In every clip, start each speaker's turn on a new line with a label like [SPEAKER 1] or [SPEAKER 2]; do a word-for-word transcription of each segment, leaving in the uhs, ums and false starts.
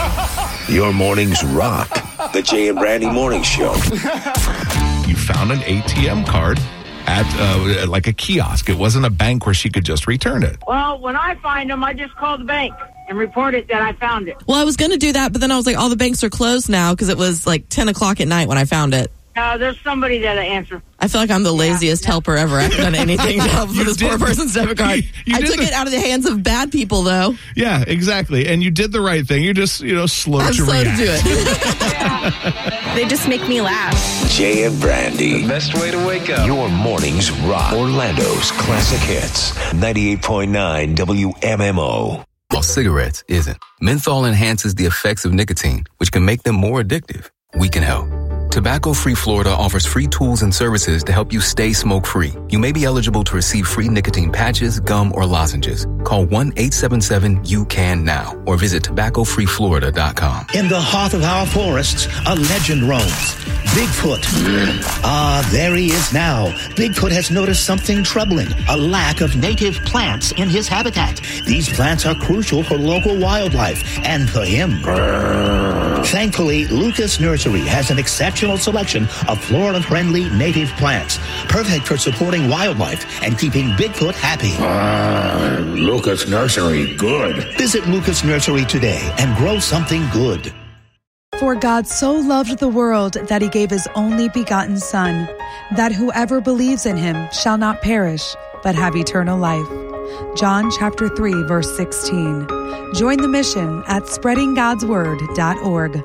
[SPEAKER 1] Your mornings rock. The Jay and Brandy Morning Show.
[SPEAKER 2] You found an A T M card at uh, like a kiosk. It wasn't a bank where she could just return it.
[SPEAKER 3] Well, when I find them, I just call the bank and report it that I found it.
[SPEAKER 4] Well, I was going to do that, but then I was like, all the banks are closed now because it was like ten o'clock at night when I found it.
[SPEAKER 3] Uh, there's somebody that I answer.
[SPEAKER 4] I feel like I'm the laziest yeah, yeah. helper ever. I haven't done anything to help for this did, poor person's debit card. You, you I took the, it out of the hands of bad people, though.
[SPEAKER 2] Yeah, exactly. And you did the right thing. You're just, you know, slow
[SPEAKER 4] I'm
[SPEAKER 2] to
[SPEAKER 4] slow
[SPEAKER 2] react.
[SPEAKER 4] to do it. They just make me laugh.
[SPEAKER 1] Jay and Brandy.
[SPEAKER 5] The best way to wake up.
[SPEAKER 1] Your mornings rock. Orlando's classic hits. ninety-eight point nine W M M O.
[SPEAKER 6] While cigarettes isn't. Menthol enhances the effects of nicotine, which can make them more addictive. We can help. Tobacco-Free Florida offers free tools and services to help you stay smoke-free. You may be eligible to receive free nicotine patches, gum, or lozenges. Call one eight seven seven U C A N now or visit tobacco free florida dot com.
[SPEAKER 7] In the heart of our forests, a legend roams. Bigfoot. Ah, there he is now. Bigfoot has noticed something troubling, a lack of native plants in his habitat. These plants are crucial for local wildlife and for him. Thankfully, Lucas Nursery has an exceptional selection of Florida-friendly native plants, perfect for supporting wildlife and keeping Bigfoot happy.
[SPEAKER 8] Ah, Lucas Nursery, good.
[SPEAKER 7] Visit Lucas Nursery today and grow something good.
[SPEAKER 9] For God so loved the world that he gave his only begotten Son, that whoever believes in him shall not perish, but have eternal life. John chapter three, verse sixteen. Join the mission at spreading god's word dot org.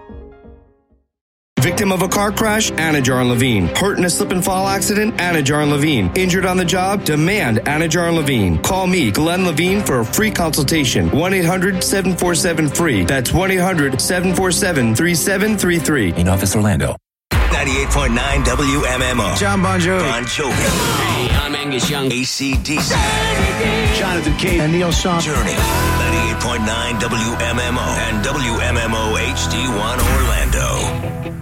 [SPEAKER 10] Victim of a car crash? Anajar and Levine. Hurt in a slip and fall accident? Anajar and Levine. Injured on the job? Demand Anajar and Levine. Call me, Glenn Levine, for a free consultation. one eight hundred seven four seven free. That's one eight hundred seven four seven three seven three three.
[SPEAKER 1] In Office Orlando. ninety-eight point nine W M M O.
[SPEAKER 11] John Bon Jovi.
[SPEAKER 1] Bon Jovi.
[SPEAKER 11] Hey, I'm Angus Young.
[SPEAKER 1] A C D C.
[SPEAKER 11] Jonathan Cage. And Neil Sean.
[SPEAKER 1] Journey. ninety-eight point nine W M M O and W M M O H D one Orlando.